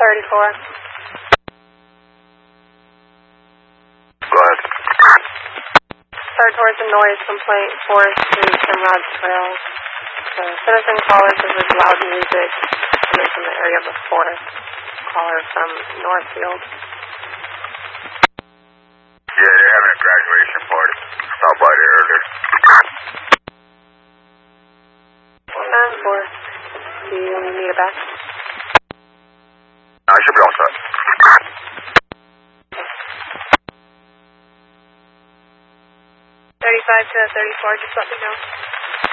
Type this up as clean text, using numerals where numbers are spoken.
34. Go ahead. Third towards a noise complaint, Forest Street, Kimrod Trail. The citizen caller says there's loud music coming from the area of the forest. Caller from Northfield. Yeah, they're having a graduation party. Stopped by there earlier. 494. Do you need a back? I should be all set. 35 to 34, just let me know.